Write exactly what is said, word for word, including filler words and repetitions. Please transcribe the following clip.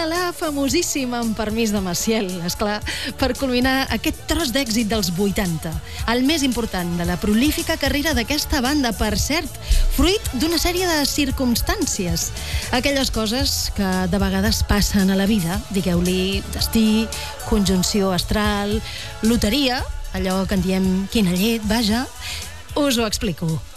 sona la famosíssima Amb permís de Maciel, esclar, per culminar aquest tros d'èxit dels vuitanta, el més important de la prolífica carrera d'aquesta banda, per cert, fruit d'una sèrie de circumstàncies. Aquelles coses que de vegades passen a la vida, digueu-li destí, conjunció astral, loteria, allò que en diem quina llet, vaja. Us ho explico.